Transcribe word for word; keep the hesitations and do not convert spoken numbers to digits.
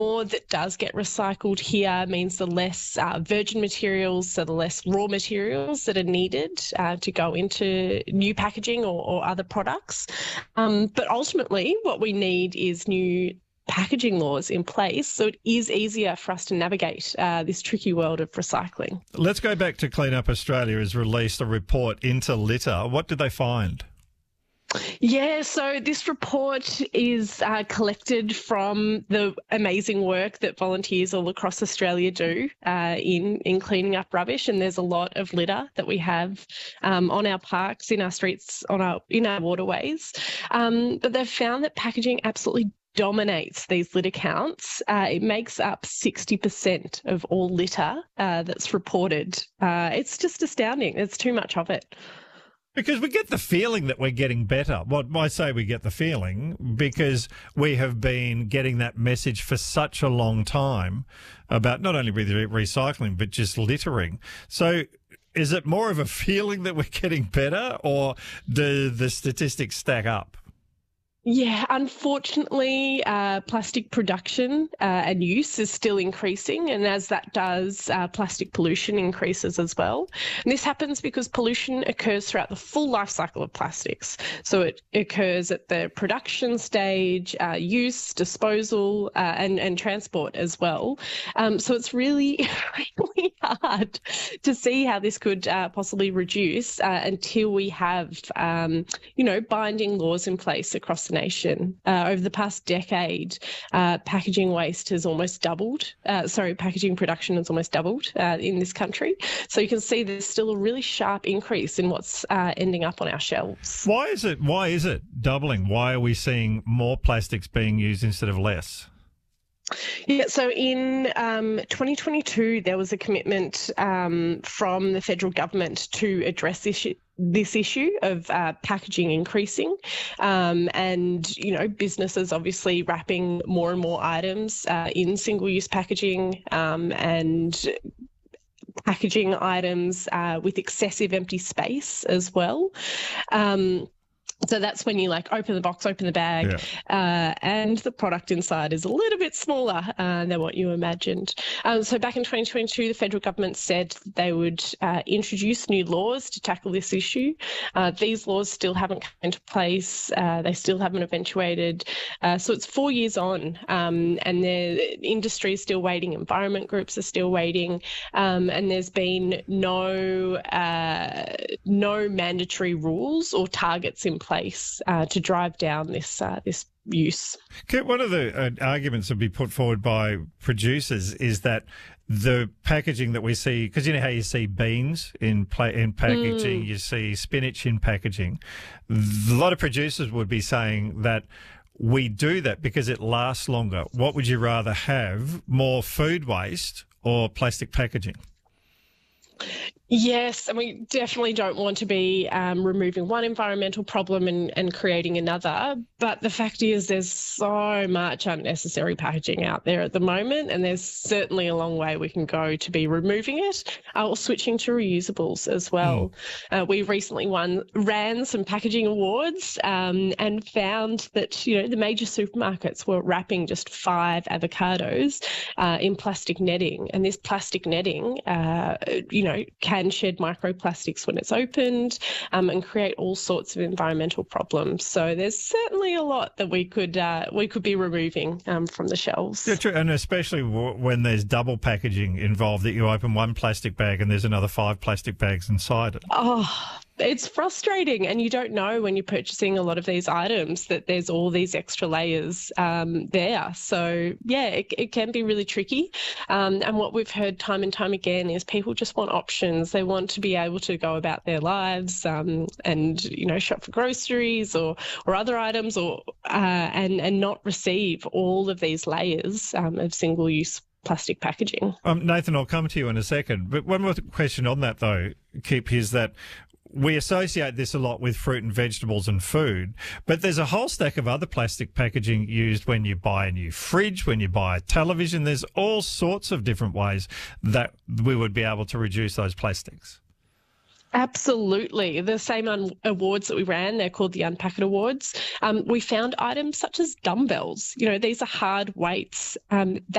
more that does get recycled here means the less uh, virgin materials, so the less raw materials that are needed uh, to go into new packaging or, or other products. Um, but ultimately, what we need is new packaging laws in place so it is easier for us to navigate uh, this tricky world of recycling. Let's go back to Clean Up Australia has released a report into litter. What did they find? Yeah, so this report is uh, collected from the amazing work that volunteers all across Australia do uh, in, in cleaning up rubbish, and there's a lot of litter that we have um, on our parks, in our streets, on our in our waterways. Um, but they've found that packaging absolutely dominates these litter counts. Uh, it makes up sixty percent of all litter uh, that's reported. Uh, it's just astounding. There's too much of it. Because we get the feeling that we're getting better. Well, I say we get the feeling because we have been getting that message for such a long time about not only re- recycling, but just littering. So is it more of a feeling that we're getting better, or do the statistics stack up? Yeah, unfortunately, uh, plastic production uh, and use is still increasing, and as that does, uh, plastic pollution increases as well. And this happens because pollution occurs throughout the full life cycle of plastics. So it occurs at the production stage, uh, use, disposal, uh, and, and transport as well. Um, so it's really, really hard to see how this could uh, possibly reduce uh, until we have, um, you know, binding laws in place across the nation. Uh, over the past decade, uh, packaging waste has almost doubled. Uh, sorry, packaging production has almost doubled uh, in this country. So you can see there's still a really sharp increase in what's uh, ending up on our shelves. Why is it? Why is it doubling? Why are we seeing more plastics being used instead of less? Yeah, so in um, twenty twenty-two, there was a commitment um, from the federal government to address this issue. this issue of uh, packaging increasing um, and, you know, businesses obviously wrapping more and more items uh, in single-use packaging um, and packaging items uh, with excessive empty space as well. Um, So that's when you like open the box, open the bag, yeah. uh, and the product inside is a little bit smaller uh, than what you imagined. Um, so back in twenty twenty-two, the federal government said they would uh, introduce new laws to tackle this issue. Uh, these laws still haven't come into place. Uh, they still haven't eventuated. Uh, so it's four years on, um, and the industry is still waiting. Environment groups are still waiting, um, and there's been no uh, no mandatory rules or targets in place. place uh, to drive down this uh, this use. One of the uh, arguments that be put forward by producers is that the packaging that we see, because you know how you see beans in pla- in packaging, mm. you see spinach in packaging. A lot of producers would be saying that we do that because it lasts longer. What would you rather have, more food waste or plastic packaging? Yes, and we definitely don't want to be um, removing one environmental problem and, and creating another. But the fact is there's so much unnecessary packaging out there at the moment, and there's certainly a long way we can go to be removing it uh, or switching to reusables as well. Mm. Uh, we recently won, ran some packaging awards um, and found that, you know, the major supermarkets were wrapping just five avocados uh, in plastic netting. And this plastic netting, uh, you know, can shed microplastics when it's opened um, and create all sorts of environmental problems. So there's certainly a lot that we could uh, we could be removing um, from the shelves. Yeah, true. And especially w- when there's double packaging involved, that you open one plastic bag and there's another five plastic bags inside it. Oh, it's frustrating, and you don't know when you're purchasing a lot of these items that there's all these extra layers um, there. So, yeah, it, it can be really tricky. Um, and what we've heard time and time again is people just want options. They want to be able to go about their lives um, and, you know, shop for groceries or, or other items or uh, and, and not receive all of these layers um, of single-use plastic packaging. Um, Nathan, I'll come to you in a second. But one more question on that, though, Kip, is that we associate this a lot with fruit and vegetables and food, but there's a whole stack of other plastic packaging used when you buy a new fridge, when you buy a television. There's all sorts of different ways that we would be able to reduce those plastics. Absolutely. The same un- awards that we ran, they're called the Unpack It Awards. Um, we found items such as dumbbells. You know, these are hard weights um,